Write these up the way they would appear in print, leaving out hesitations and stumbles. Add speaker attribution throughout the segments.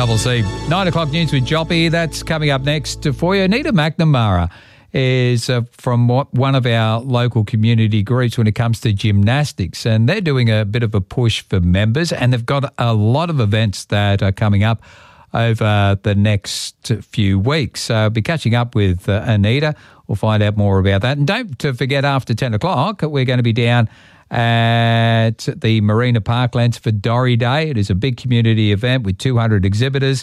Speaker 1: 4CC. 9 o'clock news with Joppy. That's coming up next for you. Anita McNamara is from one of our local community groups when it comes to gymnastics, and they're doing a bit of a push for members, and they've got a lot of events that are coming up over the next few weeks. So I'll be catching up with Anita. We'll find out more about that. And don't forget, after 10 o'clock, we're going to be down at the Marina Parklands for Dorry Day. It is a big community event with 200 exhibitors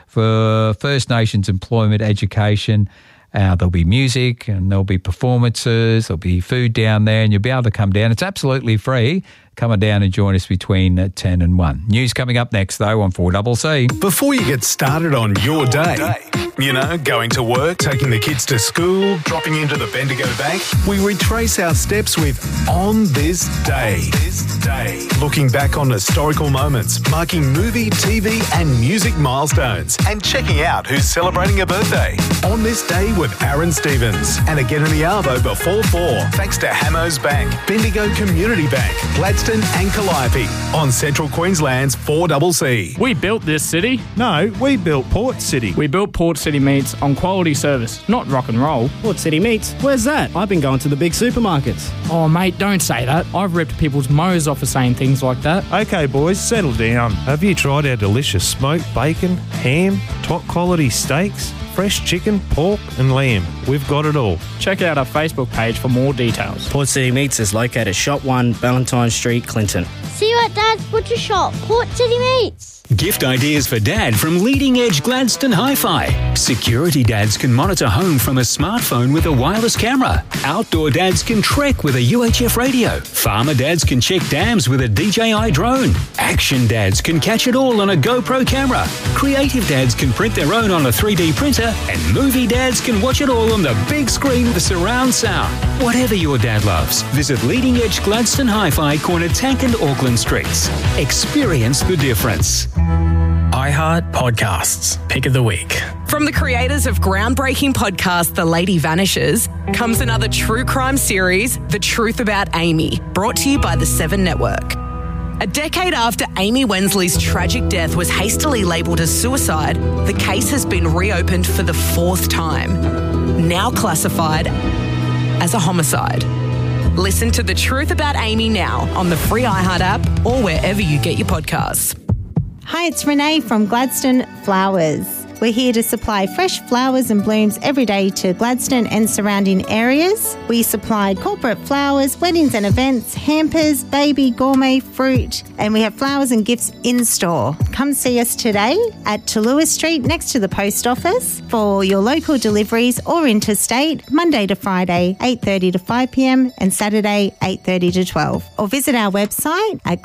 Speaker 1: for First Nations employment education. There'll be music and there'll be performances. There'll be food down there, and you'll be able to come down. It's absolutely free. Come on down and join us between 10 and 1. News coming up next, though, on 4CC.
Speaker 2: Before you get started on your day, you know, going to work, taking the kids to school, dropping into the Bendigo Bank, we retrace our steps with On This Day. Looking back on historical moments, marking movie, TV and music milestones, and checking out who's celebrating a birthday. On This Day with Aaron Stevens. And again in the Arvo before 4, thanks to Hamos Bank, Bendigo Community Bank, Gladstone and Calliope on Central Queensland's 4CC.
Speaker 3: We built this city.
Speaker 4: No, we built Port City.
Speaker 3: We built Port City Meats on quality service, not rock and roll.
Speaker 5: Port City Meats? Where's that? I've been going to the big supermarkets.
Speaker 3: Oh, mate, don't say that. I've ripped people's mows off for saying things like that.
Speaker 4: Okay, boys, settle down. Have you tried our delicious smoked bacon, ham, top quality steaks, fresh chicken, pork and lamb? We've got it all.
Speaker 3: Check out our Facebook page for more details.
Speaker 5: Port City Meats is located Shop 1, Valentine Street, Clinton.
Speaker 6: See you at Dad's Butcher Shop, Port City Meats.
Speaker 7: Gift ideas for Dad from Leading Edge Gladstone Hi-Fi. Security dads can monitor home from a smartphone with a wireless camera. Outdoor dads can trek with a UHF radio. Farmer dads can check dams with a DJI drone. Action dads can catch it all on a GoPro camera. Creative dads can print their own on a 3D printer. And movie dads can watch it all on the big screen with surround sound. Whatever your dad loves, visit Leading Edge Gladstone Hi-Fi, corner Tank and Auckland Streets. Experience the difference.
Speaker 8: iHeart Podcasts, Pick of the Week.
Speaker 9: From the creators of groundbreaking podcast The Lady Vanishes comes another true crime series, The Truth About Amy, brought to you by the Seven Network. A decade after Amy Wensley's tragic death was hastily labelled as suicide, the case has been reopened for the 4th time, now classified as a homicide. Listen to The Truth About Amy now on the free iHeart app or wherever you get your podcasts.
Speaker 10: Hi, it's Renee from Gladstone Flowers. We're here to supply fresh flowers and blooms every day to Gladstone and surrounding areas. We supply corporate flowers, weddings and events, hampers, baby, gourmet, fruit, and we have flowers and gifts in store. Come see us today at Talua Street next to the post office for your local deliveries or interstate, Monday to Friday, 8:30 to 5 p.m. and Saturday, 8:30 to 12. Or visit our website at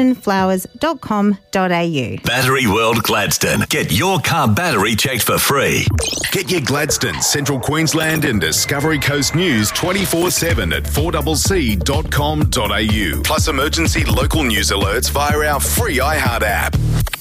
Speaker 10: gladstoneflowers.com.au.
Speaker 2: Battery World Gladstone. Get your car battery checked for free. Get your Gladstone, Central Queensland and Discovery Coast news 24/7 at 4CC.com.au. Plus emergency local news alerts via our free iHeart app.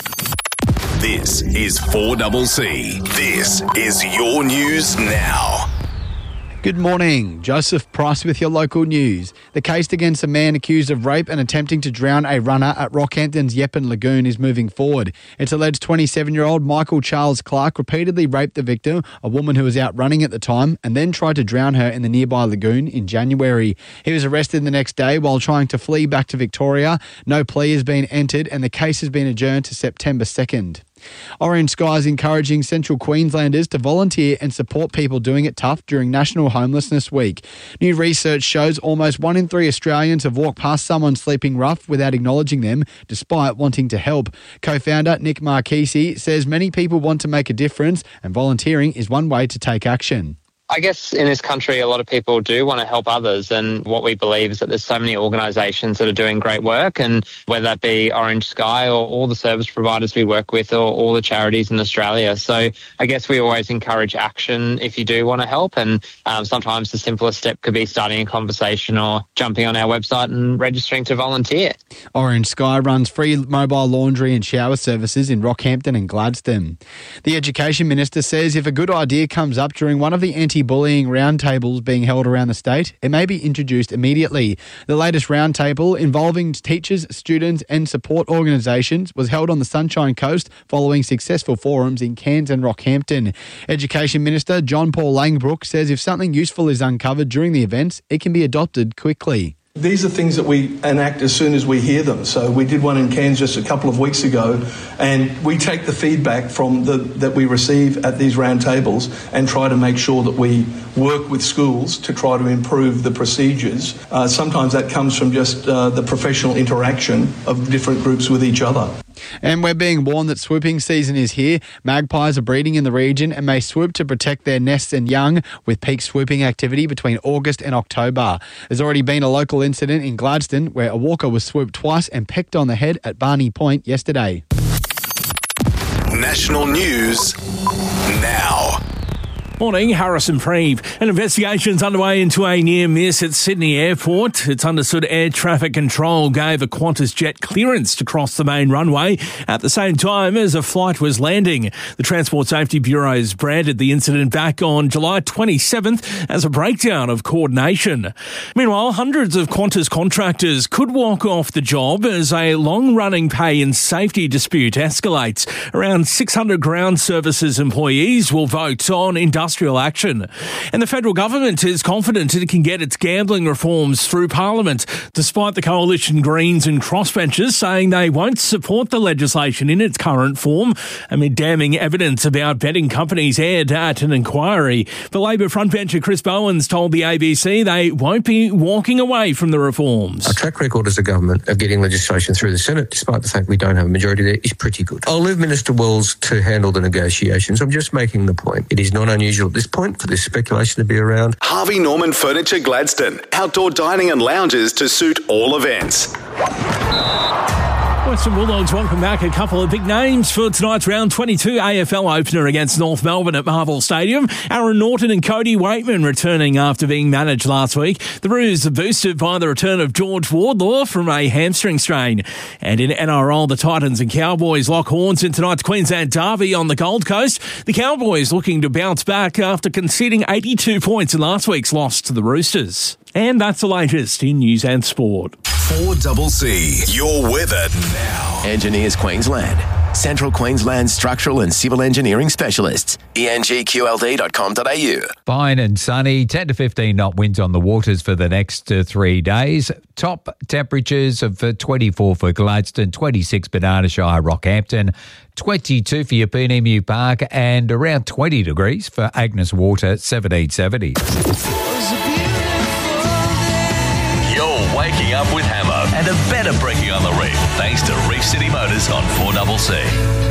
Speaker 2: This is 4CC. This is your news now.
Speaker 11: Good morning. Joseph Price with your local news. The case against a man accused of rape and attempting to drown a runner at Rockhampton's Yeppen Lagoon is moving forward. It's alleged 27-year-old Michael Charles Clark repeatedly raped the victim, a woman who was out running at the time, and then tried to drown her in the nearby lagoon in January. He was arrested the next day while trying to flee back to Victoria. No plea has been entered and the case has been adjourned to September 2nd. Orange Skies encouraging Central Queenslanders to volunteer and support people doing it tough during National Homelessness Week. New research shows almost 1 in 3 Australians have walked past someone sleeping rough without acknowledging them, despite wanting to help. Co-founder Nick Marchese says many people want to make a difference and volunteering is one way to take action.
Speaker 12: I guess in this country, a lot of people do want to help others, and what we believe is that there's so many organisations that are doing great work, and whether that be Orange Sky or all the service providers we work with or all the charities in Australia. So I guess we always encourage action if you do want to help, and sometimes the simplest step could be starting a conversation or jumping on our website and registering to volunteer.
Speaker 11: Orange Sky runs free mobile laundry and shower services in Rockhampton and Gladstone. The Education Minister says if a good idea comes up during one of the anti anti-bullying roundtables being held around the state. It may be introduced immediately. The latest roundtable involving teachers, students and support organisations was held on the Sunshine Coast following successful forums in Cairns and Rockhampton. Education Minister John Paul Langbrook says if something useful is uncovered during the events, it can be adopted quickly.
Speaker 13: These are things that we enact as soon as we hear them. So we did one in Cairns just a couple of weeks ago, and we take the feedback from that we receive at these roundtables and try to make sure that we work with schools to try to improve the procedures. Sometimes that comes from just the professional interaction of different groups with each other.
Speaker 11: And we're being warned that swooping season is here. Magpies are breeding in the region and may swoop to protect their nests and young, with peak swooping activity between August and October. There's already been a local incident in Gladstone where a walker was swooped twice and pecked on the head at Barney Point yesterday.
Speaker 2: National news now.
Speaker 14: Morning, Harrison Preeve. An investigation's underway into a near miss at Sydney Airport. It's understood air traffic control gave a Qantas jet clearance to cross the main runway at the same time as a flight was landing. The Transport Safety Bureau has branded the incident back on July 27th as a breakdown of coordination. Meanwhile, hundreds of Qantas contractors could walk off the job as a long-running pay and safety dispute escalates. Around 600 ground services employees will vote on industrial action. And the federal government is confident it can get its gambling reforms through Parliament, despite the Coalition Greens and crossbenchers saying they won't support the legislation in its current form amid damning evidence about betting companies aired at an inquiry. But Labor frontbencher Chris Bowens told the ABC they won't be walking away from the reforms.
Speaker 15: Our track record as a government of getting legislation through the Senate, despite the fact we don't have a majority there, is pretty good. I'll leave Minister Wells to handle the negotiations. I'm just making the point. It is not unusual at this point for this speculation to be around.
Speaker 2: Harvey Norman Furniture Gladstone. Outdoor dining and lounges to suit all events.
Speaker 14: Western Bulldogs welcome back a couple of big names for tonight's round 22 AFL opener against North Melbourne at Marvel Stadium. Aaron Norton and Cody Waitman returning after being managed last week. The Roos are boosted by the return of George Wardlaw from a hamstring strain. And in NRL, the Titans and Cowboys lock horns in tonight's Queensland derby on the Gold Coast. The Cowboys looking to bounce back after conceding 82 points in last week's loss to the Roosters. And that's the latest in news and sport.
Speaker 2: 4CC, your weather now.
Speaker 16: Engineers Queensland. Central Queensland structural and civil engineering specialists. engqld.com.au.
Speaker 1: Fine and sunny, 10 to 15 knot winds on the waters for the next 3 days. Top temperatures of 24 for Gladstone, 26 Banana Shire, Rockhampton, 22 for Yapunimu Park, and around 20 degrees for Agnes Water, 1770.
Speaker 17: Waking up with Hammo and a better breaking on the reef thanks to Reef City Motors on 4CC.